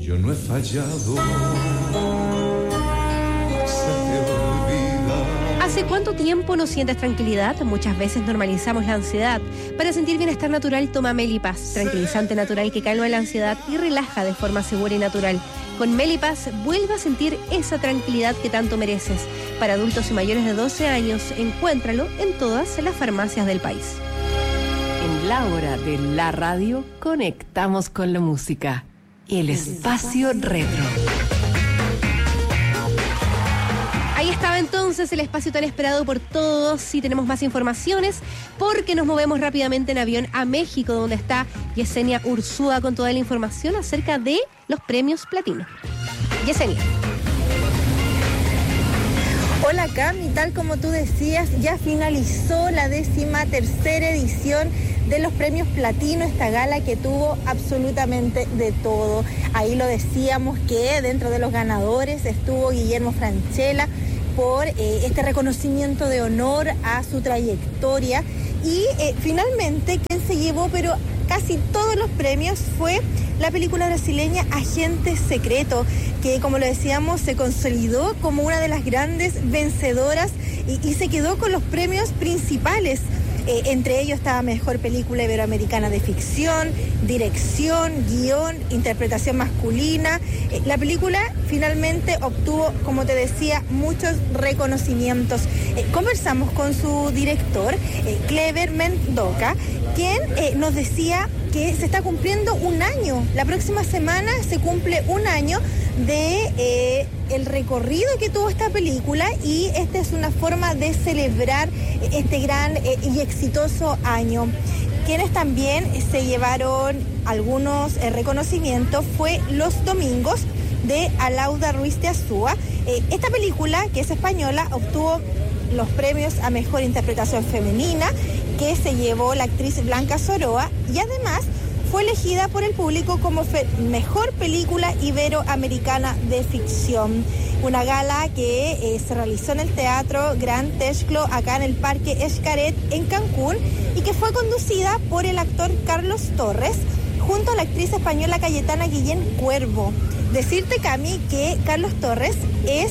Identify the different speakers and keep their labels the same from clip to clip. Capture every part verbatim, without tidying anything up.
Speaker 1: yo no he fallado. Se te olvida.
Speaker 2: ¿Hace cuánto tiempo no sientes tranquilidad? Muchas veces normalizamos la ansiedad. Para sentir bienestar natural, toma Melipaz, tranquilizante natural que calma la ansiedad y relaja de forma segura y natural. Con Melipaz, vuelve a sentir esa tranquilidad que tanto mereces. Para adultos y mayores de doce años, encuéntralo en todas las farmacias del país.
Speaker 3: En la hora de la radio, conectamos con la música. El espacio retro.
Speaker 2: Ahí estaba entonces el espacio tan esperado por todos. Y tenemos más informaciones porque nos movemos rápidamente en avión a México, donde está Yesenia Ursúa con toda la información acerca de los premios Platino. Yesenia.
Speaker 4: Hola Cami, tal como tú decías, ya finalizó la décima tercera edición de los premios Platino, esta gala que tuvo absolutamente de todo. Ahí lo decíamos que dentro de los ganadores estuvo Guillermo Francella por eh, este reconocimiento de honor a su trayectoria y eh, finalmente quien se llevó pero casi todos los premios fue la película brasileña Agente Secreto, que como lo decíamos se consolidó como una de las grandes vencedoras y, y se quedó con los premios principales. Eh, entre ellos estaba Mejor Película Iberoamericana de Ficción, Dirección, Guión, Interpretación Masculina. Eh, la película finalmente obtuvo, como te decía, muchos reconocimientos. Eh, conversamos con su director, eh, Clever Mendoca, quien eh, nos decía que se está cumpliendo un año. La próxima semana se cumple un año de eh, el recorrido que tuvo esta película y esta es una forma de celebrar este gran eh, y exitoso año. Quienes también se llevaron algunos eh, reconocimientos fue Los Domingos de Alauda Ruiz de Azúa. Eh, esta película, que es española, obtuvo los premios a Mejor Interpretación Femenina, que se llevó la actriz Blanca Soroa, y además fue elegida por el público como fe- Mejor Película Iberoamericana de Ficción. Una gala que eh, se realizó en el Teatro Gran Texclo, acá en el Parque Xcaret, en Cancún, y que fue conducida por el actor Carlos Torres, junto a la actriz española Cayetana Guillén Cuervo. Decirte, Cami, que Carlos Torres es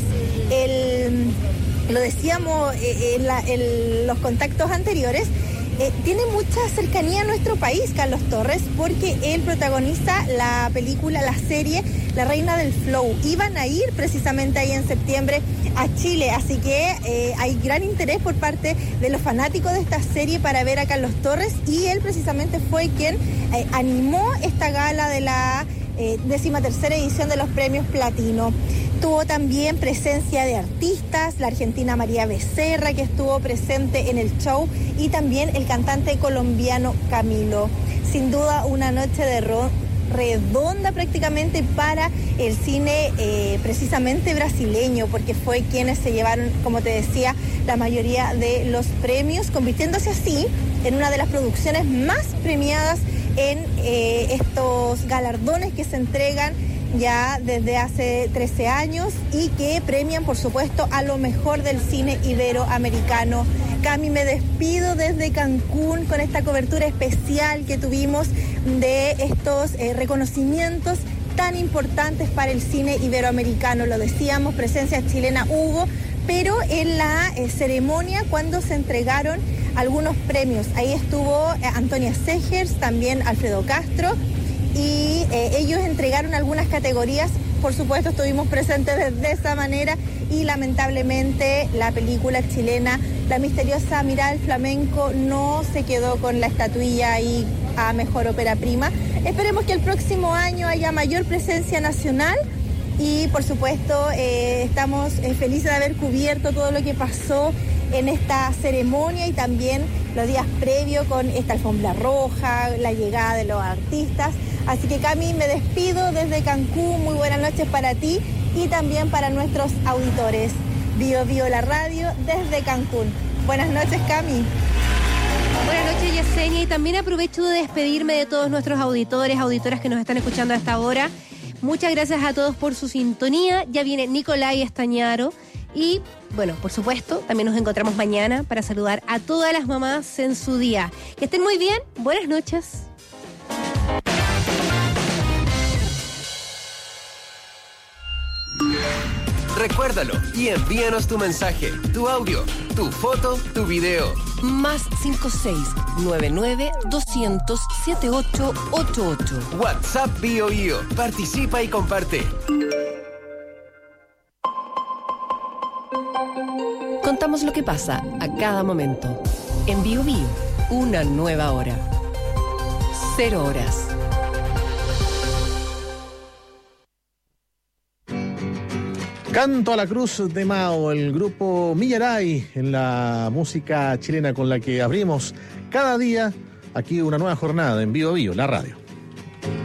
Speaker 4: el... Lo decíamos eh, en, la, en los contactos anteriores, eh, tiene mucha cercanía a nuestro país, Carlos Torres, porque él protagoniza la película, la serie La Reina del Flow. Iban a ir precisamente ahí en septiembre a Chile, así que eh, hay gran interés por parte de los fanáticos de esta serie para ver a Carlos Torres, y él precisamente fue quien eh, animó esta gala de la eh, décima tercera edición de los premios Platino. Tuvo también presencia de artistas, la argentina María Becerra, que estuvo presente en el show, y también el cantante colombiano Camilo. Sin duda una noche de ro- redonda prácticamente para el cine eh, precisamente brasileño, porque fue quienes se llevaron, como te decía, la mayoría de los premios, convirtiéndose así en una de las producciones más premiadas en eh, estos galardones que se entregan ya desde hace trece años y que premian, por supuesto, a lo mejor del cine iberoamericano. Cami, me despido desde Cancún con esta cobertura especial que tuvimos de estos eh, reconocimientos tan importantes para el cine iberoamericano. Lo decíamos, presencia chilena hubo, pero en la eh, ceremonia cuando se entregaron algunos premios, ahí estuvo eh, Antonia Segers, también Alfredo Castro, y eh, ellos entregaron algunas categorías. Por supuesto estuvimos presentes de esa manera y lamentablemente la película chilena La Misteriosa Mirada del Flamenco no se quedó con la estatuilla ahí a Mejor Ópera Prima. Esperemos que el próximo año haya mayor presencia nacional y por supuesto eh, estamos eh, felices de haber cubierto todo lo que pasó en esta ceremonia y también los días previos con esta alfombra roja, la llegada de los artistas. Así que Cami, me despido desde Cancún, muy buenas noches para ti y también para nuestros auditores. Bio Bio la radio desde Cancún. Buenas noches, Cami.
Speaker 2: Buenas noches, Yesenia, y también aprovecho de despedirme de todos nuestros auditores, auditoras que nos están escuchando a esta hora. Muchas gracias a todos por su sintonía. Ya viene Nicolai Estañaro y, bueno, por supuesto, también nos encontramos mañana para saludar a todas las mamás en su día. Que estén muy bien, buenas noches.
Speaker 5: Recuérdalo y envíanos tu mensaje, tu audio, tu foto, tu video.
Speaker 3: Más cinco seis nueve nueve dos cero cero siete ocho ocho ocho.
Speaker 5: WhatsApp Bio Bio. Participa y comparte.
Speaker 3: Contamos lo que pasa a cada momento. En Bio Bio, una nueva hora. Cero horas.
Speaker 6: Canto a la Cruz de Mao, el grupo Millaray, en la música chilena con la que abrimos cada día aquí una nueva jornada en Bio Bio, la radio.